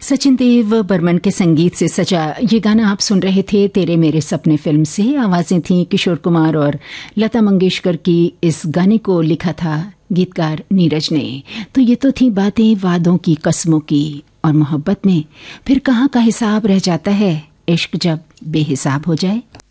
सचिन देव बर्मन के संगीत से सजा ये गाना आप सुन रहे थे तेरे मेरे सपने फिल्म से। आवाज़ें थीं किशोर कुमार और लता मंगेशकर की। इस गाने को लिखा था गीतकार नीरज ने। तो ये तो थी बातें वादों की, कस्मों की, और मोहब्बत में फिर कहाँ का हिसाब रह जाता है, इश्क जब बेहिसाब हो जाए।